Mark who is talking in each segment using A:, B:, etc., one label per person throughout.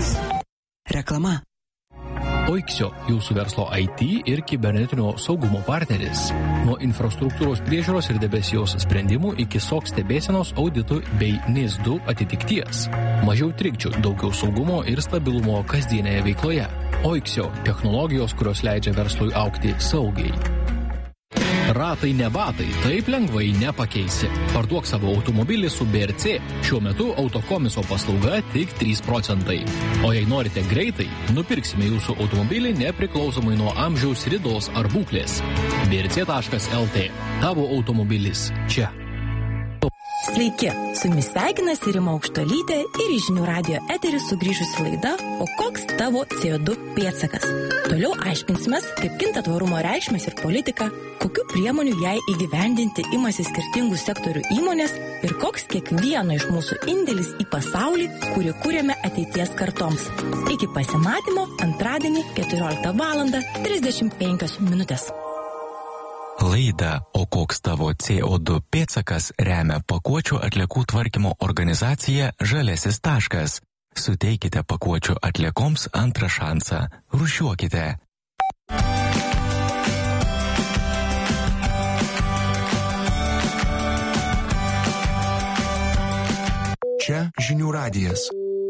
A: Reklama.
B: Oiksio, jūsų verslo IT ir kibernetinio saugumo partneris. Nuo infrastruktūros priežiūros ir debesijos sprendimų iki SOC stebėsenos auditų bei NIS2 atitikties. Mažiau trikdžių, daugiau saugumo ir stabilumo kasdienėje veikloje. Oiksio – technologijos, kurios leidžia verslui augti saugiai. Ratai ne batai, taip lengvai nepakeisi. Parduok savo automobilį su BRC. Šiuo metu autokomiso paslauga tik 3%. O jei norite greitai, nupirksime jūsų automobilį nepriklausomai nuo amžiaus, ridos ar būklės. brc.lt. Tavo automobilis čia.
C: Sveiki, su jumis sveikinasi Rima Aukštuolytė ir į Žinių radijo eterį sugrįžusi laida O koks tavo CO2 pėdsakas? Toliau aiškinsimės, kaip kinta tvarumo reikšmės ir politika, kokių priemonių jai įgyvendinti imasi skirtingų sektorių įmonės ir koks kiekvieno iš mūsų indėlis į pasaulį, kurį kūrėme ateities kartoms. Iki pasimatymo antradienį 14:35.
D: Laidą O koks tavo CO2 pėdsakas remia pakuočių atliekų tvarkymo organizacija Žaliasis taškas. Suteikite pakuočių atliekoms antrą šansą. Rūšiuokite.
A: Čia Žinių radijas.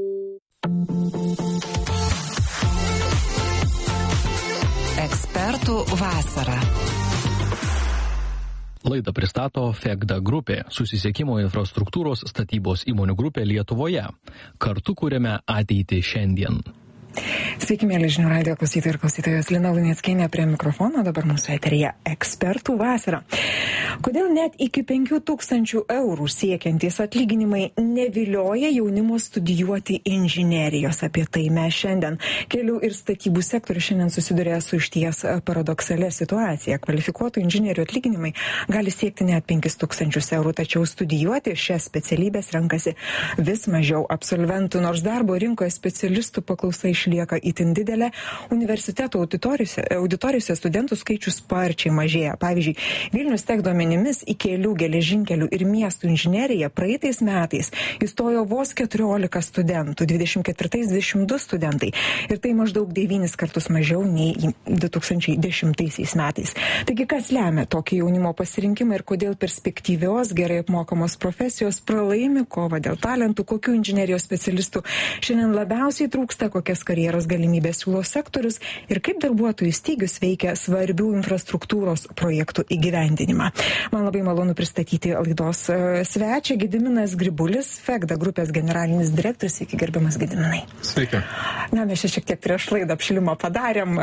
E: Ekspertų vasara.
B: Laidą pristato FEGDA grupė, susisiekimo infrastruktūros statybos įmonių grupė Lietuvoje. Kartu kūrėme ateitį šiandien.
F: Sveiki, mėly Žinių radijo klausytojai ir klausytojos, Lina Luneckienė prie mikrofono, dabar mūsų eteryje ekspertų vasara. Kodėl net iki 5,000 eurų siekiantys atlyginimai nevilioja jaunimo studijuoti inžinerijos? Apie tai mes šiandien. Kelių ir statybų sektorius šiandien susiduria su išties paradoksalia situacija. Kvalifikuotų inžinierių atlyginimai gali siekti net 5,000 eurų, tačiau studijuoti šias specialybės renkasi vis mažiau absolventų, nors darbo rinkoje specialistų paklausa išlieka itin didelė. Universiteto auditorijose studentų skaičius sparčiai mažėja. Pavyzdžiui, Vilnius Tech duomenimis į kelių, geležinkelių ir miestų inžineriją praeitais metais įstojo vos 14 studentų, 24-22 studentai. Ir tai maždaug 9 kartus mažiau nei 2010 metais. Taigi, kas lemia tokį jaunimo pasirinkimą ir kodėl perspektyvios, gerai apmokamos profesijos pralaimi kovą dėl talentų, kokių inžinerijos specialistų šiandien labiausiai trūksta, kokias karjeros galimybės siūlo sektorius ir kaip darbuotojų stygius veikia svarbių infrastruktūros projektų įgyvendinimą. Man labai malonu pristatyti laidos svečią Gediminas Grybulis, FEGDA grupės generalinis direktorius. Sveiki, gerbiamas Gediminai.
G: Sveiki.
F: Na, mes šiek tiek prieš laidą apšilimą padarėm,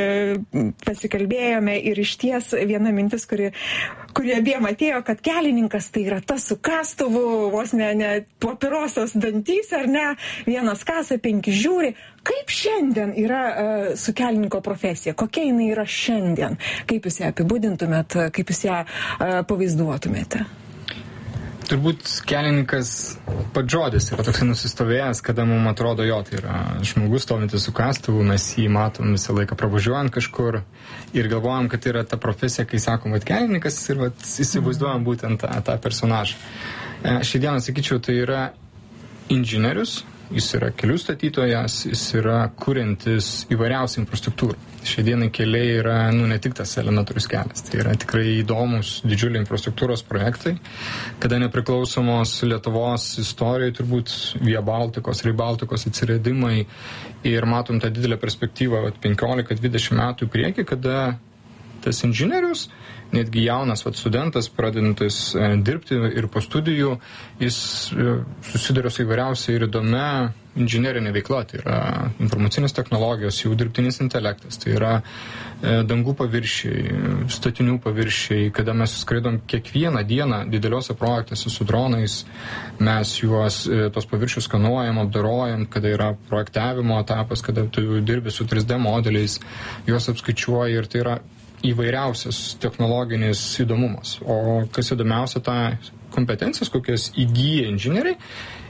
F: pasikalbėjome ir išties viena mintis, kuri abiem atėjo, kad kelininkas tai yra tas su kastuvu, vos ne papirosas dantys, ar ne, vienas kasa, 5 žiūri. Kaip šiandien yra su kelininko profesija? Kokia jinai yra šiandien? Kaip jūs ją apibūdintumėt, kaip jūs ją pavaizduotumėte?
G: Turbūt kelininkas pats žodis yra toks nusistovėjęs, kada mums atrodo jo, tai yra žmogus stovintis su kastuvu, mes jį matom visą laiką pravažiuojant kažkur ir galvojam, kad tai yra ta profesija, kai sakom, kad kelininkas ir įsivaizduojam būtent tą personažą. Šiandieną sakyčiau, tai yra inžinierius, jis yra kelių statytojas, jis yra kuriantis įvairiausią infrastruktūrą. Šiandienai keliai yra ne tik tas elementorius kelias, tai yra tikrai įdomus didžiuliai infrastruktūros projektai, kada nepriklausomos Lietuvos istorijoje turbūt Via Baltikos, Rail Baltikos atsiradimai ir matom tą didelę perspektyvą 15-20 metų į priekį, kada tas inžinierius, netgi jaunas studentas, pradedantis dirbti ir po studijų, jis susiduria su įvairiausia ir įdomia inžinerinė veikla, tai yra informacinės technologijos, jau dirbtinis intelektas, tai yra dangų paviršiai, statinių paviršiai, kada mes skraidom kiekvieną dieną dideliuose projektuose su dronais, mes juos, tos paviršius skanuojam, apdorojam, kada yra projektavimo etapas, kada tu dirbi su 3D modeliais, juos apskaičiuoji ir tai yra įvairiausias technologinis įdomumas. O kas įdomiausia, tą kompetencijas, kokias įgyja inžinieriai,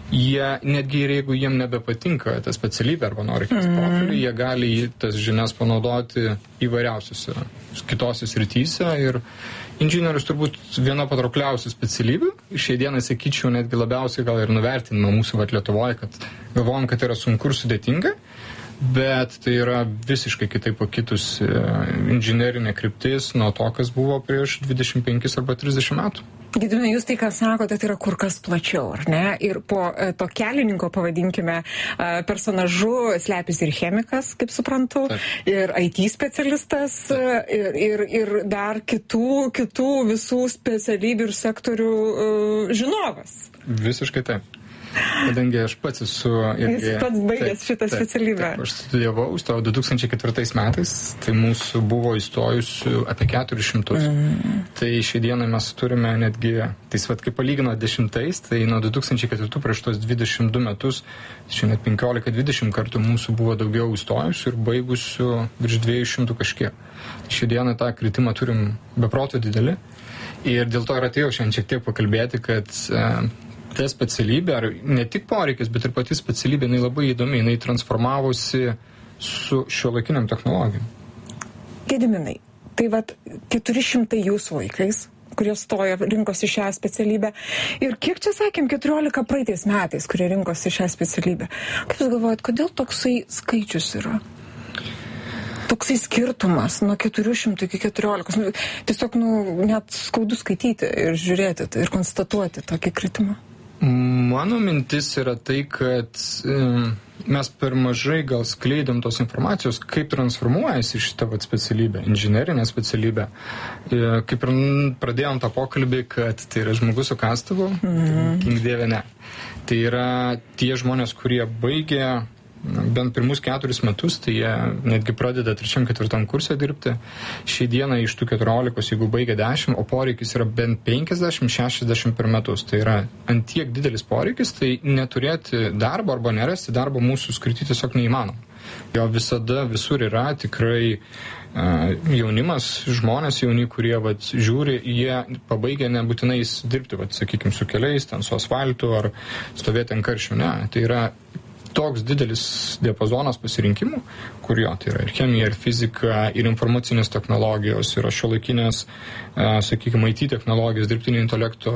G: jie, netgi ir jeigu jiem nebepatinka ta specialybė arba nori keisti profilį, jie gali tas žinias panaudoti įvairiausiuose kitose srityse ir inžinierius turbūt viena patraukliausių specialybių. Šiai dienai sakyčiau netgi labiausiai gal ir nuvertinama mūsų Lietuvoje, kad galvojam, kad yra sunku ir sudėtinga, bet tai yra visiškai kitaip pakitusi inžinerinė kryptis nuo to, kas buvo prieš 25 arba 30 metų.
F: Gediminai, jūs tai, ką sakote, tai yra kur kas plačiau, ar ne? Ir po to kelininko, pavadinkime, personažu slepiasi ir chemikas, kaip suprantu, ir IT specialistas, ir dar kitų visų specialybių ir sektorių žinovas.
G: Visiškai taip. Kadangi aš pats esu...
F: Jūs pats baigęs šitą specialybę.
G: Taip, aš studijavau, įstojau 2004 metais, tai mūsų buvo įstojusių apie 400. Tai šią dieną mes turime netgi, tai kai palygino 10, tai nuo 2004 prieš tos 22 metus, čia net 15-20 kartų mūsų buvo daugiau įstojusių ir baigusių virš 200 kažkiek. Šią dieną tą kritimą turim beproto didelį ir dėl to ir atėjau šiandien šiek tiek pakalbėti, kad ta specialybė, ar ne tik poreikis, bet ir pati specialybė, jinai labai įdomi, jinai transformavosi su šiuolaikiniam technologijom.
F: Gediminai, tai 400 jūsų vaikais, kurie stojo, rinkosi šią specialybę. Ir kiek čia sakėm, 14 praeitais metais, kurie rinkosi šią specialybę. Kaip jūs galvojat, kodėl toksai skaičius yra? Toksai skirtumas nuo 400 iki 14. Tiesiog, net skaudu skaityti ir žiūrėti ir konstatuoti tokį kritimą.
G: Mano mintis yra tai, kad mes per mažai gal skleidėm tos informacijos, kaip transformuojasi šitą specialybę, inžinerinę specialybę. Kaip ir pradėjom tą pokalbį, kad tai yra žmogus su kastuvu, gink dieve ne. Tai yra tie žmonės, kurie baigė bent pirmus 4 metus, tai jie netgi pradeda 3-4 kursą dirbti. Šiai dieną iš tų 14, jeigu baigia 10, o poreikis yra bent 50-60 per metus. Tai yra antiek didelis poreikis, tai neturėti darbo arba nerasti darbo mūsų skirti tiesiog neįmanoma. Jo visada visur yra tikrai jaunimas, žmonės jauni, kurie žiūri, jie pabaigia nebūtinai dirbti, sakykime, su keliais, ten su asfaltu ar stovėti ant karščių. Ne, tai yra toks didelis diapazonas pasirinkimų, kur tai yra ir chemija, ir fizika, ir informacinės technologijos, yra šiuolaikinės, sakykime, IT technologijos, dirbtinio intelekto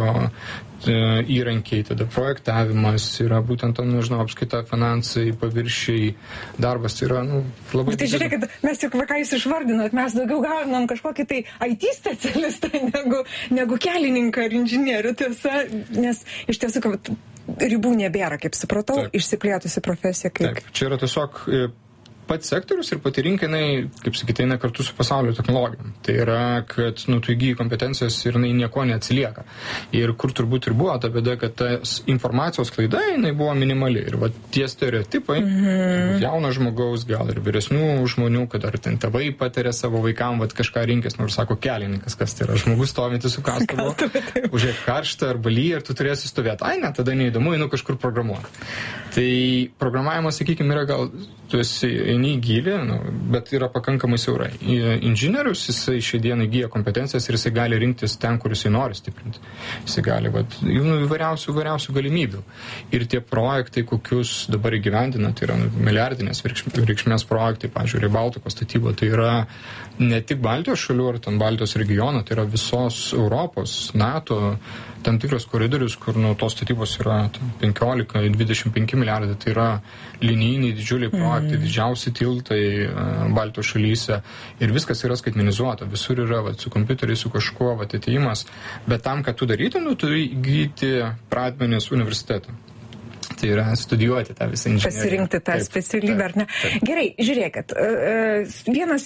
G: įrankiai, tada projektavimas, yra būtent, apskaita, finansai, paviršiai, darbas yra, labai...
F: Tai žiūrėkit, mes juk, ką jūs išvardinot, mes daugiau gaunam kažkokį tai IT specialistą negu kelininką ar inžinierių, tiesa, nes iš tiesų, kad ribų nebėra, kaip supratau, išsiplėtusi profesija.
G: Taip, čia yra tiesiog pats sektorius ir pati rinka, kaip sakyti, eina kartu su pasaulio technologijom. Tai yra, kad tu įgyji kompetencijos ir nieko neatsilieka. Ir kur turbūt ir buvo ta bėda, kad tas informacijos klaida, buvo minimali. Ir tie stereotipai, jauno žmogaus, gal ir vyresnių žmonių, kad ar ten tėvai patiria savo vaikam, kažką rinkės, nors sako kelininkas, kas tai yra žmogus stovintis su kastuvu, užėk karštą arba lyja ir tu turėsi stovėti. Ai, ne, tada neįdomu, einu kažkur programuoti. Tai programavimas, sakykime, yra gal tu esi eini į gylį, bet yra pakankamai siaurai. Inžinierius, jisai šią dieną įgyja kompetencijas ir jisai gali rinktis ten, kur jisai nori stiprinti. Jisai gali, įvairiausių galimybių. Ir tie projektai, kokius dabar įgyvendina, tai yra milijardinės reikšmės projektai, pavyzdžiui, Baltikos statyba, tai yra ne tik Baltijos šalių ar ten Baltijos regiono, tai yra visos Europos, NATO, tam tikras koridorius, kur tos statybos yra 15-25 milijardai, tai yra linijiniai didžiuliai projektai, didžiausi tiltai Baltijos šalyse ir viskas yra skaitmenizuota, visur yra su kompiuteriais, su kažkuo atėjimas, bet tam, kad tu darytum, turi įgyti pradmenis universitetą. Tai yra studijuoti tą visą inžineriją.
F: Pasirinkti tą specialybę, ar ne? Gerai, žiūrėkit, vienas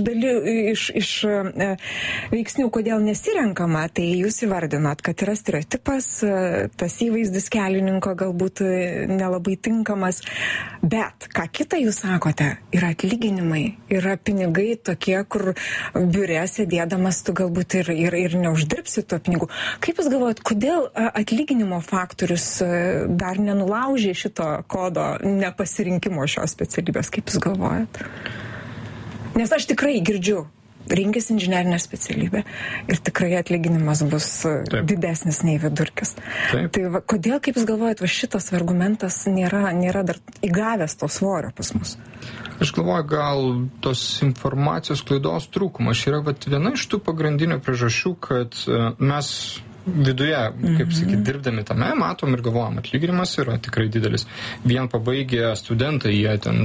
F: iš veiksnių, kodėl nesirenkama, tai jūs įvardinat, kad yra stereotipas, tas įvaizdis kelininko galbūt nelabai tinkamas, bet ką kita jūs sakote, yra atlyginimai, yra pinigai tokie, kur biure sėdėdamas tu galbūt ir neuždirbsi to pinigų. Kaip jūs galvojat, kodėl atlyginimo faktorius dar nenulaužė šito kodo nepasirinkimo šios specialybės, kaip jūs galvojat? Nes aš tikrai girdžiu rinkis inžinerinę specialybę ir tikrai atlyginimas bus didesnis nei vidurkis.
G: Taip.
F: Tai va, kodėl, kaip jūs galvojat, šitas argumentas nėra dar įgavęs to svorio pas mus?
G: Aš galvoju, gal tos informacijos klaidos trūkumas yra viena iš tų pagrindinių priežasčių, kad mes viduje, kaip sakyti, dirbdami tame, matom ir galvojam, atlyginimas yra tikrai didelis. Vien pabaigę studentai, jie ten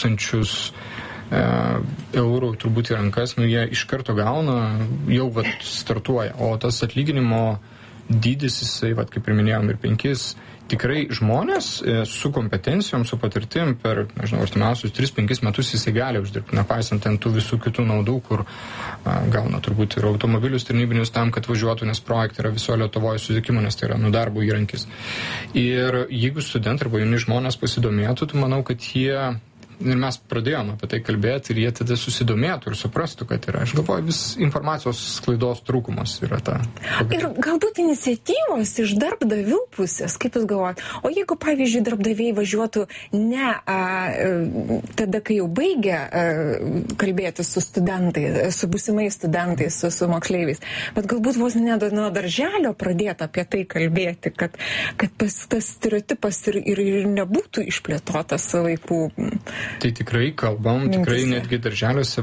G: 2000 eurų turbūt į rankas, jie iš karto gauna, jau startuoja. O tas atlyginimo dydis, jisai, kaip ir minėjom, ir 5, tikrai žmonės su kompetencijom, su patirtim per, artimiausius 3-5 metus jisai gali uždirbti, nepaisant ten tų visų kitų naudų, kur gauna turbūt ir automobilius tarnybinius tam, kad važiuotų, nes projektai yra viso Lietuvoje susiekimo, nes tai yra darbo įrankis. Ir jeigu studentai arba jauni žmonės pasidomėtų, tai manau, kad jie ir mes pradėjome apie tai kalbėti ir jie tada susidomėtų ir suprastų, kad yra. Aš galvoju, vis informacijos sklaidos trūkumas yra ta.
F: Ir galbūt iniciatyvos iš darbdavių pusės, kaip jūs galvojat, o jeigu, pavyzdžiui, darbdaviai važiuotų ne tada, kai jau baigia kalbėti su studentais, su būsimais studentais, su moksleiviais, bet galbūt vos ne nuo darželio pradėtų apie tai kalbėti, kad tas stereotipas ir nebūtų išplėtotas vaikų.
G: Tai tikrai kalbam, tikrai netgi darželiuose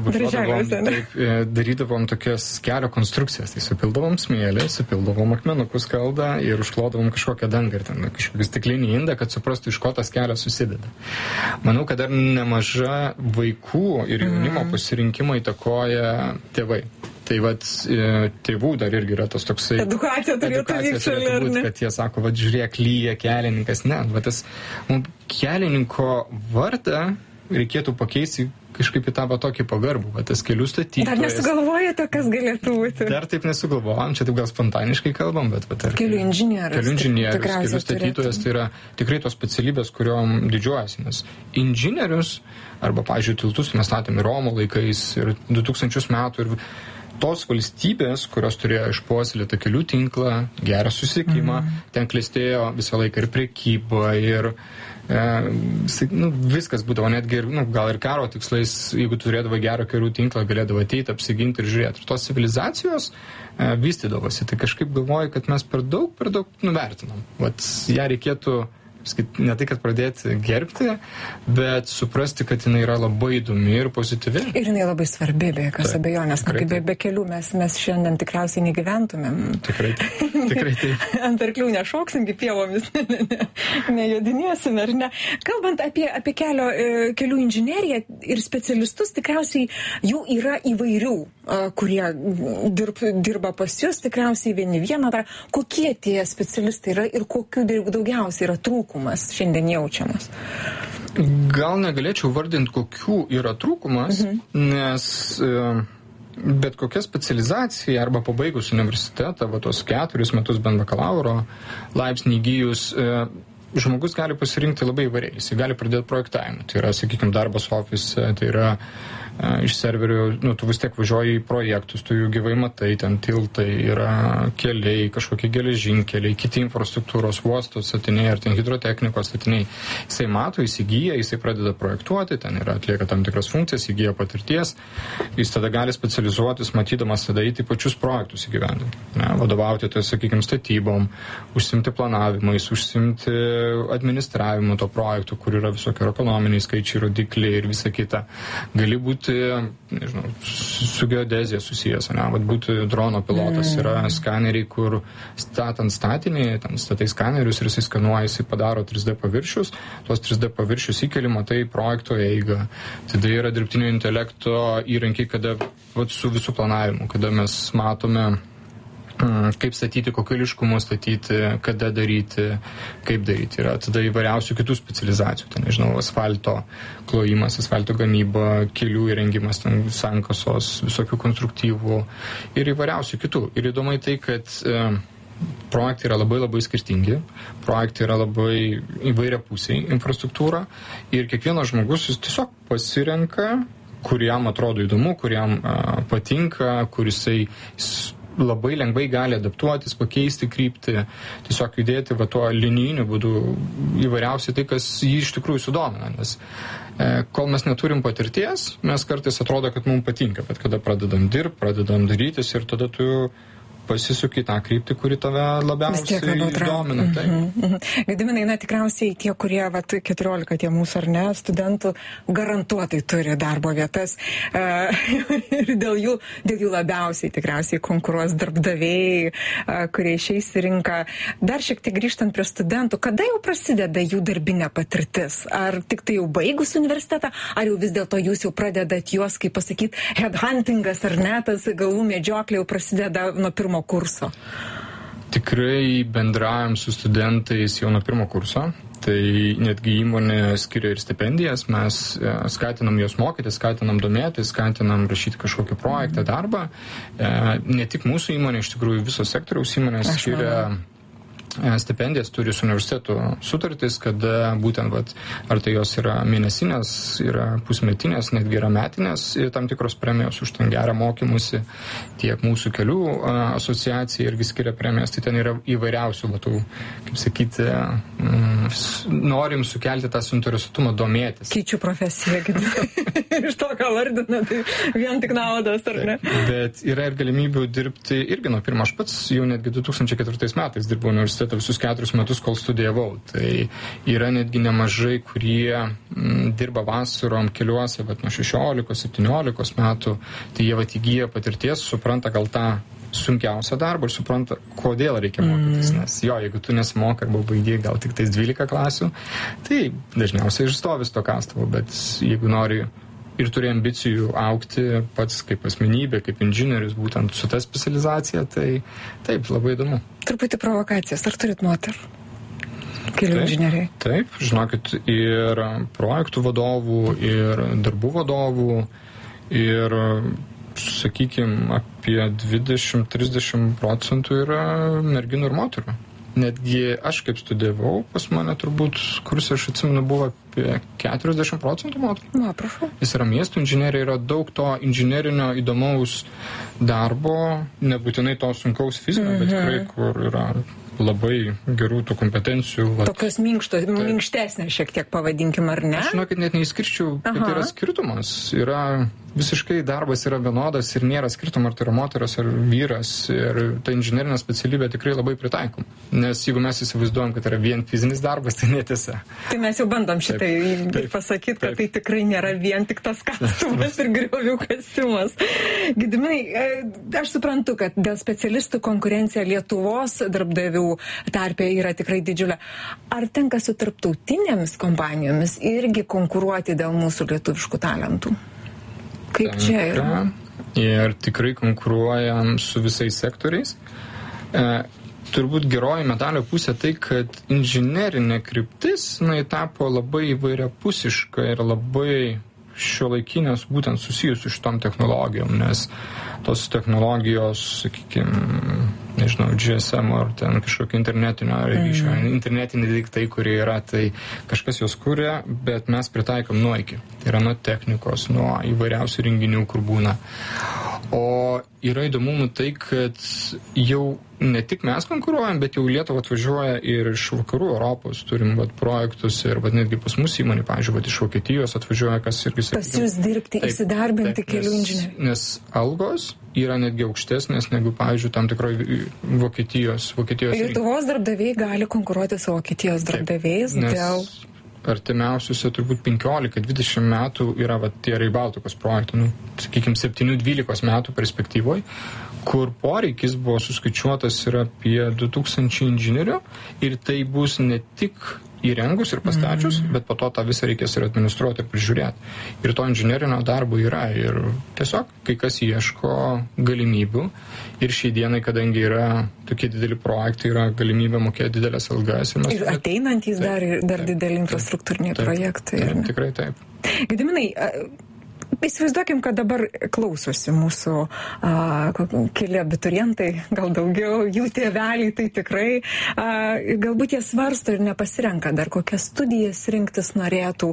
G: darydavom tokias kelio konstrukcijas, tai supildavom smėlį, supildavom akmenukų skaldą ir užklodavom kažkokią dangą ir ten kažkokį stiklinį indą, kad suprastų, iš ko tas kelias susideda. Manau, kad dar nemaža vaikų ir jaunimo pasirinkimą įtakoja tėvai. Tai tėvų dar irgi yra tas toksai
F: edukacija turėtų
G: būt, kad jie sako, žiūrėk, lyja kelininkas. Ne, tas kelininko vardą reikėtų pakeisti kažkaip į tą tokį pagarbų, tas kelių statytojas.
F: Dar nesugalvojate, kas galėtų būti?
G: Dar taip nesugalvojom, čia taip gal spontaniškai kalbam, bet
F: kelių inžinierius.
G: Kelių inžinierius, kelių statytojas, tai yra tikrai tos specialybės, kuriuom didžiuojasi, nes inžinierius, arba, pavyzdžiui, tiltus mes statėme Romo laikais ir 2000 metų ir tos valstybės, kurios turėjo išpuoselėtą kelių tinklą, gerą susiekimą, ten klestėjo visą laiką ir prekyba, ir viskas būdavo, netgi ir, gal ir karo tikslais, jeigu turėdavo gerą kelių tinklą, galėdavo ateiti, apsiginti ir žiūrėti. Ir tos civilizacijos vystydavosi. Tai kažkaip galvoju, kad mes per daug nuvertinom. Ją reikėtų ne tai, kad pradėti gerbti, bet suprasti, kad jinai yra labai įdomi ir pozityvi.
F: Ir jinai labai svarbi, be jokios abejonės, kad be kelių mes šiandien tikriausiai negyventumėm.
G: Tikrai taip.
F: Ant arklių nešoksim, kaip pievomis, nejodinėsim, ar ne. Kalbant apie kelių inžineriją ir specialistus, tikriausiai jų yra įvairių, kurie dirba pas jūs, tikriausiai vieną dar. Kokie tie specialistai yra ir kokių daugiausiai yra trūkumas šiandien jaučiamas?
G: Gal negalėčiau vardinti, kokių yra trūkumas, nes bet kokia specializacija arba pabaigus universitetą, tos 4 metus bent bakalauro laipsnį įgyjus, žmogus gali pasirinkti labai įvairiai. Jis gali pradėti projektavimą. Tai yra, sakykime, darbas ofise, tai yra iš serverių, tu vis tiek važiuoji į projektus, tu jų gyvai matai, ten tiltai, yra keliai, kažkokie geležinkeliai, kiti infrastruktūros, uostos statiniai ar ten hidrotechnikos statiniai. Jisai mato, įsigyja, jisai pradeda projektuoti, ten yra atlieka tam tikras funkcijas, įgyja patirties, jis tada gali specializuotis, matydamas tada į pačius projektus įgyvendinti. Vadovauti, tai sakykime, statybom, užsimti planavimais, užsimti administravimu to projektų, kur yra visokie ekonominiai skaičiai, rodikliai ir visa kita. Gali būti, nežinau, su geodezija susijęs, būti drono pilotas. Yra skaneriai, kur statant statinį, ten statai skanerius ir jisai skanuoja, jisai padaro 3D paviršius, tuos 3D paviršius įkeli, matai projekto eigą. Tada yra dirbtinio intelekto įrankiai, kada su visų planavimu, kada mes matome kaip statyti, kokio eiliškumo statyti, kada daryti, kaip daryti. Yra tada įvairiausių kitų specializacijų. Tai, nežinau, asfalto klojimas, asfalto gamyba, kelių įrengimas, sankasos, visokių konstruktyvų ir įvairiausių kitų. Ir įdomai tai, kad projektai yra labai labai skirtingi, projektai yra labai įvairiapusiai infrastruktūra ir kiekvienas žmogus jis tiesiog pasirenka, kur jam atrodo įdomu, kur jam patinka, kur jisai labai lengvai gali adaptuotis, pakeisti kryptį, tiesiog judėti tuo linijiniu būdu įvairiausiai tai, kas jį iš tikrųjų sudomina, nes kol mes neturim patirties, mes kartais atrodo, kad mums patinka, bet kada pradedam dirbti, pradedam darytis ir tada tu pasisuki tą kryptį, kuri tave labiausiai domina.
F: Gediminai, tikriausiai tie, kurie 14 tie mūsų ar ne studentų garantuotai turi darbo vietas ir dėl jų labiausiai tikriausiai konkuruos darbdaviai, kurie išeis į rinką. Dar šiek tiek grįžtant prie studentų, kada jau prasideda jų darbinė patirtis? Ar tik tai jau baigus universitetą, ar jau vis dėlto jūs jau pradedat juos, kaip pasakyti, headhuntingas ar ne, tas galvų medžioklė jau prasideda nuo pirmo kurso?
G: Tikrai bendraujam su studentais jau nuo pirmo kurso. Tai netgi įmonė skiria ir stipendijas, mes skatinam juos mokytis, skatinam domėtis, skatinam rašyti kažkokį projektą, darbą. Ne tik mūsų įmonė, iš tikrųjų visos sektoriaus įmonės skiria stipendijas, turi su universitetu sutartis, kad būtent, ar tai jos yra mėnesinės, yra pusmetinės, netgi yra metinės, ir tam tikros premijos už ten gerą mokymusi, tiek mūsų kelių asociacija irgi skiria premijas, tai ten yra įvairiausių, kaip sakyti, norim sukelti tą suinteresuotumą domėtis.
F: Keičiu profesiją, iš to, ką vardina, tai vien tik naudos, ar ne?
G: Bet yra ir galimybių dirbti irgi nuo pirmo. Aš pats jau netgi 2004 metais dirbau universitete visus 4 metus, kol studijavau. Tai yra netgi nemažai, kurie dirba vasarom keliuose, nuo 16-17 metų, tai jie įgyja patirties, supranta gal tą sunkiausią darbą ir supranta, kodėl reikia mokytis. Nes jeigu tu nesimokai arba baigi gal tik tais 12 klasių, tai dažniausiai išstovis to kastuvo, bet jeigu nori ir turi ambicijų augti pats kaip asmenybė, kaip inžinierius, būtent su ta specializacija, tai taip, labai įdomu.
F: Truputį provokacijas, ar turit moterų? Kelių inžinieriai?
G: Taip, žinokit, ir projektų vadovų, ir darbų vadovų, ir, sakykime, apie 20-30% yra merginų ir moterų. Netgi aš kaip studijavau, pas mane turbūt kursai, aš atsimenu, buvo apie 40% moterų.
F: Na, prašau.
G: Jis yra miestų inžinierija, yra daug to inžinerinio įdomaus darbo, nebūtinai to sunkaus fizinio, bet tikrai, kur yra labai gerų tų kompetencijų.
F: Tokios minkštesnės šiek tiek pavadinkim, ar ne?
G: Aš žinokit, net neįskirčiau, kad yra skirtumas. Visiškai darbas yra vienodas ir nėra skirtumo, ar tai yra moteris ar vyras. Ir ta inžinerinė specialybė tikrai labai pritaikom. Nes jeigu mes įsivaizduojam, kad yra vien fizinis darbas, tai netiesa.
F: Tai mes jau bandom šitai pasakyti, kad tai tikrai nėra vien tik tas kastuvas ir griovių kasimas. Gediminai, aš suprantu, kad dėl specialistų konkurencija Lietuvos darbdavių tarpe yra tikrai didžiulė. Ar tenka su tarptautinėmis kompanijomis irgi konkuruoti dėl mūsų lietuviškų talentų? Kaip čia yra?
G: Ir tikrai konkuruojam su visais sektoriais. Turbūt geroji medalio pusė tai, kad inžinerinė kryptis, tapo labai įvairiapusiška ir labai šiuolaikinės būtent susijusių šitom technologijom, nes tos technologijos, sakykime, nežinau, GSM ar ten kažkokio internetinio ryšio, internetiniai daiktai, kurie yra, tai kažkas jos kuria, bet mes pritaikom nuo iki. Tai yra nuo technikos, nuo įvairiausių renginių, kur būna. O yra įdomumų tai, kad jau ne tik mes konkuruojam, bet jau Lietuvą atvažiuoja ir iš vakarų Europos. Turim projektus ir netgi pas mus įmonė, pavyzdžiui, iš Vokietijos atvažiuoja, kas irgi...
F: Pas jūs dirbti, įsidarbinti kelių inžinierių.
G: Nes algos yra netgi aukštesnės negu, pavyzdžiui, tam tikroje Vokietijos.
F: Lietuvos darbdaviai gali konkuruoti su Vokietijos darbdaviais dėl...
G: Artimiausiuose turbūt 15-20 metų yra tie Rail Balticos projektai, sakykime, 7-12 metų perspektyvoje, kur poreikis buvo suskaičiuotas yra apie 2000 inžinierių ir tai bus ne tik įrengus ir pastačius, bet po to tą visą reikės ir administruoti ir prižiūrėti. Ir to inžinerinio darbo yra ir tiesiog kai kas ieško galimybių ir šiai dienai, kadangi yra tokie dideli projektai, yra galimybė mokėti didelės algas.
F: Ir ateinantys dar dideli infrastruktūriniai projektai.
G: Tikrai taip.
F: Gediminai, įsivaizduokim, kad dabar klausosi mūsų keli abiturientai, gal daugiau, jų tėveliai, tai tikrai galbūt jie svarsto ir nepasirenka dar kokias studijas rinktis norėtų.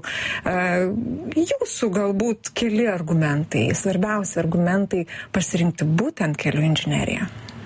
F: Jūsų galbūt keli argumentai, svarbiausi argumentai pasirinkti būtent kelių inžineriją.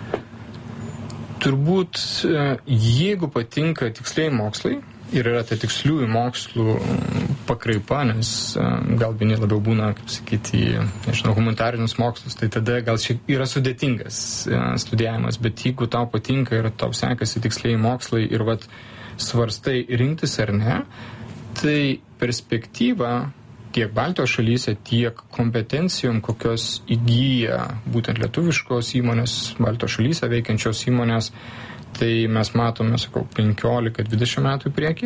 G: Turbūt, jeigu patinka tikslieji mokslai ir yra ta tiksliųjų mokslų pakraipa, nes gal vieni labiau būna, kaip sakyti, humanitarinius mokslus, tai tada gal šiek yra sudėtingas studijavimas, bet jeigu tau patinka ir tau sekasi tikslieji mokslai ir vat svarstai rinktis ar ne, tai perspektyva tiek Baltijos šalyse, tiek kompetencijom, kokios įgyja būtent lietuviškos įmonės, Baltijos šalyse veikiančios įmonės, tai mes matome, 15-20 metų į priekį.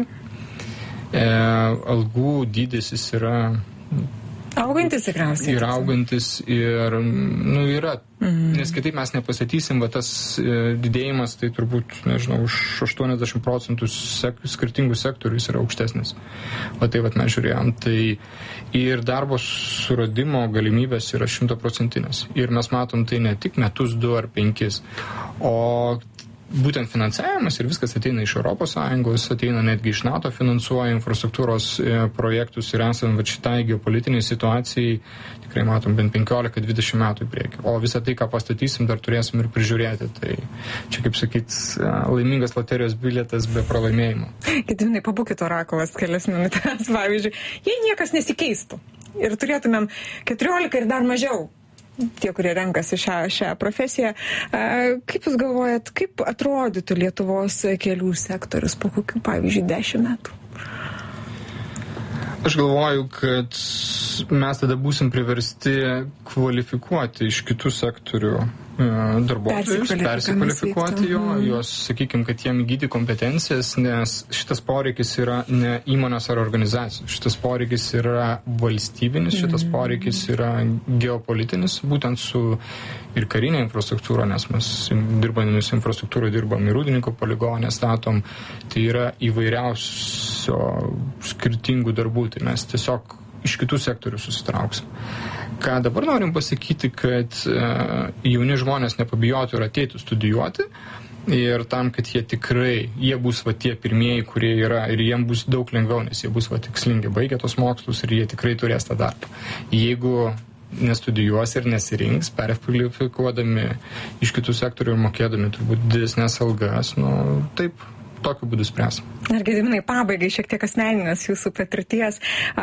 G: Algų dydis jis yra
F: augantis tikriausiai.
G: Ir augantis ir, yra, nes kitaip mes nepasatysim, va tas didėjimas, tai turbūt, už 80% skirtingų sektorių jis yra aukštesnis. Va tai mes žiūrėjom, tai ir darbo suradimo galimybės yra 100%. Ir mes matom tai ne tik metus, 2 ar 5, o būtent finansavimas ir viskas ateina iš ES, ateina netgi iš NATO, finansuoja infrastruktūros projektus ir esant šitai geopolitiniai situacijai, tikrai matom bent 15-20 metų į priekį. O visą tai, ką pastatysim, dar turėsim ir prižiūrėti. Tai čia, kaip sakyt, laimingas loterijos bilietas be pralaimėjimo.
F: Gediminai, pabūkit orakulas kelias minutės, pavyzdžiui, jei niekas nesikeistų ir turėtumėm 14 ir dar mažiau, tie, kurie renkasi šią profesiją. Kaip Jūs galvojat, kaip atrodytų Lietuvos kelių sektorius po kokių, pavyzdžiui, 10 metų?
G: Aš galvoju, kad mes tada būsim priversti kvalifikuoti iš kitų sektorių darbuotojus, persikvalifikuoti juos, sakykime, kad jiem įgyti kompetencijas, nes šitas poreikis yra ne įmonės ar organizacijos, šitas poreikis yra valstybinis, šitas poreikis yra geopolitinis, būtent su ir karinė infrastruktūra, nes mes dirbanėmis infrastruktūrą dirbam ir Rūdininkų poligone statom, tai yra įvairiausio skirtingų darbų, tai mes tiesiog iš kitų sektorių susitrauksim. Ką dabar norim pasakyti, kad jauni žmonės nepabijotų ir ateitų studijuoti ir tam, kad jie bus tie pirmieji, kurie yra ir jiem bus daug lengviau, nes jie bus tikslingi, baigę tos mokslus ir jie tikrai turės tą darbą. Jeigu nestudijuos ir nesirinks, perkvalifikuodami iš kitų sektorių ir mokėdami turbūt didesnės algas, taip, tokiu būdu spręs.
F: Ir Gediminai, pabaigai šiek tiek asmeninės jūsų patirties.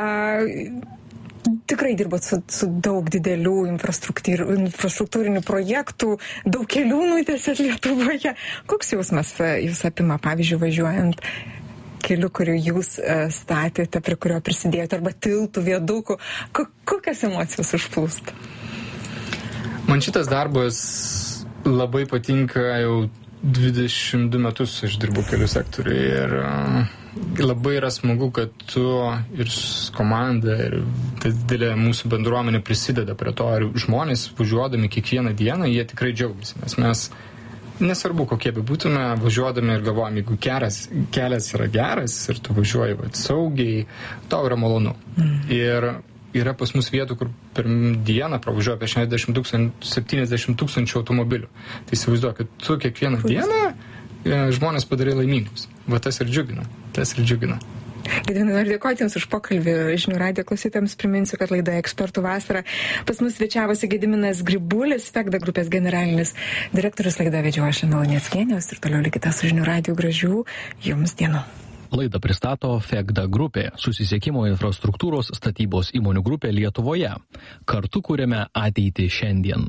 F: Tikrai dirbot su daug didelių infrastruktūrinių projektų, daug kelių nutiesėt Lietuvoje. Koks jausmas jūs apima, pavyzdžiui, važiuojant keliu, kurį jūs statėte, prie kurio prisidėjote, arba tiltų, viadukų? Kokias emocijos užplūsta?
G: Man šitas darbas labai patinka jau 22 metus aš dirbu kelių sektoriui ir labai yra smagu, kad tu ir komanda ir didelė mūsų bendruomenė prisideda prie to ir žmonės važiuodami kiekvieną dieną, jie tikrai džiaugiasi, nes mes nesvarbu, kokie bebūtume, važiuodami ir galvojame, jeigu kelias yra geras ir tu važiuoji saugiai, tau yra malonu. Ir yra pas mus vietų, kur per dieną pravažiuoja apie 60-70 tūkstančių automobilių. Tai įsivaizduoju, kad tu kiekvieną dieną žmonės padarai laimingus. Va tas ir džiugina.
F: Gediminai, noriu dėkoti Jums už pokalbį. Žinių radijo klausytojams priminsiu, kad laida Ekspertų vasara. Pas mus svečiavosi Gediminas Grybulis, Fegda grupės generalinis direktorius. Laidą vedžiau aš, Lina Luneckienė, ir toliau likite su Žinių radiju. Gražių Jums dienų.
B: Laidą pristato Fegda grupė, susisiekimo infrastruktūros statybos įmonių grupė Lietuvoje. Kartu kuriame ateitį šiandien.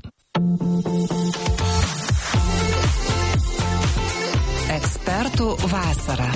E: Ekspertų vasara.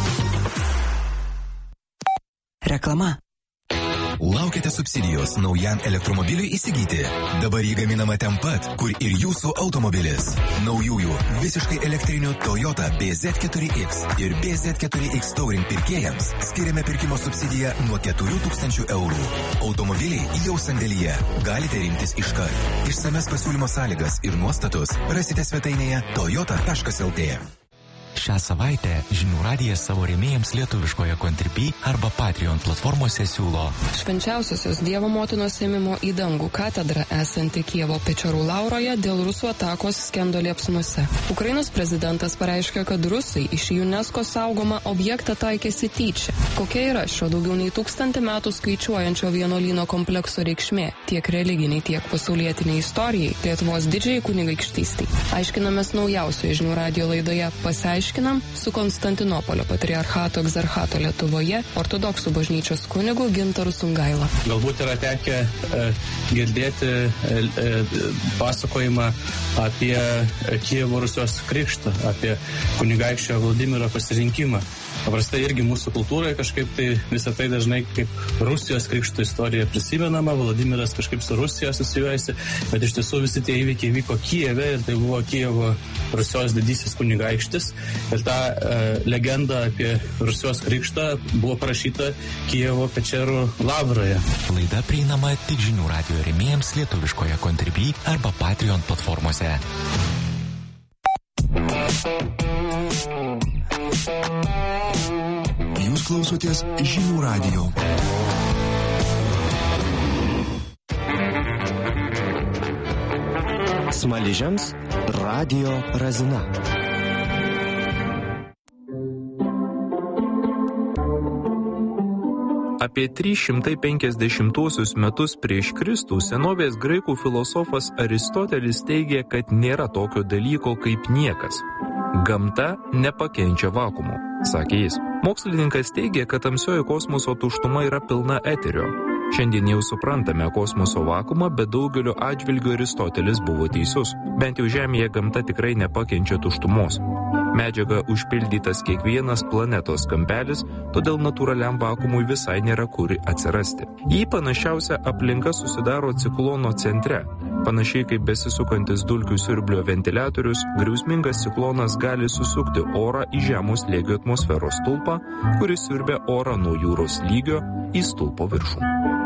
E: Reklama.
A: Laukiate subsidijos naujam elektromobiliui įsigyti? Dabar jį gaminama ten pat, kur ir jūsų automobilis. Naujųjų visiškai elektrinių Toyota BZ4X ir BZ4X Touring pirkėjams skiriame pirkimo subsidiją nuo 4000 eurų. Automobiliai jau sandėlyje. Galite rinktis iškart. Išsames pasiūlymo sąlygas ir nuostatus rasite svetainėje toyota.lt.
D: Šią savaitę Žinių radijas savo rėmėjams lietuviškoje Contribui arba Patreon platformose siūlo
H: Švenčiausiosios Dievo motinos ėmimo į dangų katedra esanti Kijevo Pečerų Lauroje dėl rusų atakos skendo liepsnose. Ukrainos prezidentas pareiškė, kad rusai iš UNESCO saugomą objektą taikėsi tyčia. Kokia yra šio daugiau nei 1000 metų skaičiuojančio vienuolyno komplekso reikšmė tiek religiniai, tiek pasaulietiniai istorijai, Lietuvos didžiajai kunigaikštystei? Aiškinamės naujausioje Žinių radijo laidoje Pasiaiškinam su Konstantinopolio patriarchato egzarchato Lietuvoje ortodoksų bažnyčios kunigu Gintaru Sungaila.
I: Galbūt yra tekę girdėti pasakojimą apie Kijevo Rusios krikštą, apie kunigaikščio Vladimiro pasirinkimą. Paprastai irgi mūsų kultūroje kažkaip tai visą tai dažnai kaip Rusijos krikšto istorija prisimenama, Vladimiras kažkaip su Rusija asocijuojasi, bet iš tiesų visi tie įvykiai vyko Kijeve ir tai buvo Kijevo Rusios didysis kunigaikštis ir ta legenda apie Rusijos krikštą buvo parašyta Kijevo Pečerų Lavroje.
D: Laida prieinama tik Žinių radijo rėmėjams lietuviškoje Contribui arba Patreon platformose.
A: Jūs klausotės Žinių radijo.
J: Smaližiams Radio Razina.
K: Apie 350 metus prieš Kristų senovės graikų filosofas Aristotelis teigė, kad nėra tokio dalyko kaip niekas. Gamta nepakenčia vakumo, sakė jis. Mokslininkas teigia, kad tamsioji kosmoso tuštuma yra pilna eterio. Šiandien jau suprantame kosmoso vakumą, bet daugeliu atžvilgių Aristotelis buvo teisus. Bent jau Žemėje gamta tikrai nepakenčia tuštumos. Medžiaga užpildytas kiekvienas planetos kampelis, todėl natūraliam vakumui visai nėra kur atsirasti. Jį panašiausia aplinka susidaro ciklono centre. Panašiai kaip besisukantis dulkių siurblio ventiliatorius, griausmingas ciklonas gali susukti orą į žemo slėgio atmosferos stulpą, kuris siurbia orą nuo jūros lygio į stulpo viršų.